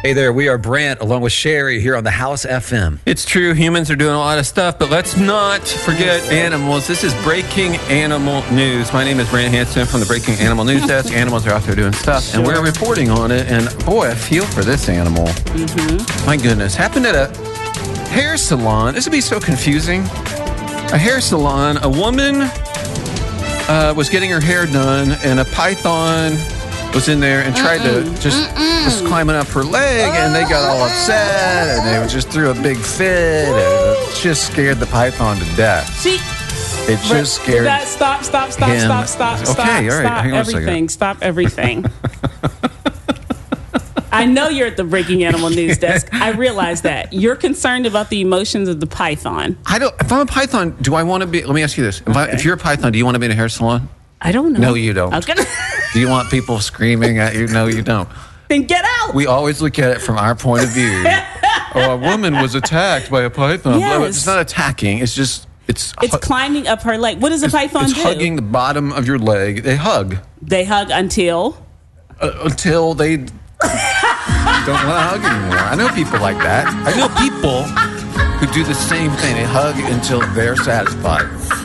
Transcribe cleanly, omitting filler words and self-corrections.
Hey there, we are Brant along with Sherry here on the House FM. It's true, humans are doing a lot of stuff, but let's not forget animals. This is Breaking Animal News. My name is Brant Hanson from the Breaking Animal News Desk. Animals are out there doing stuff, and we're reporting on it. And boy, I feel for this animal. My goodness, happened at a hair salon. This would be so confusing. A hair salon, a woman was getting her hair done, and a python was in there and tried to just climbing up her leg, and they got all upset, and they just threw a big fit, and it just scared the python to death. See, it just scared. Stop! Okay, all right, Stop hang on everything! Stop everything! I know you're at the Breaking Animal News Desk. I realize that you're concerned about the emotions of the python. If I'm a python, do I want to be? Let me ask you this: if you're a python, do you want to be in a hair salon? I don't know. No, you don't. Okay. Do you want people screaming at you? No, you don't. Then get out. We always look at it from our point of view. Oh, a woman was attacked by a python. Yes. It's not attacking. It's just it's climbing up her leg. What does a python do? It's hugging the bottom of your leg. They hug. They hug until they don't want to hug anymore. I know people like that. I know people who do the same thing. They hug until they're satisfied.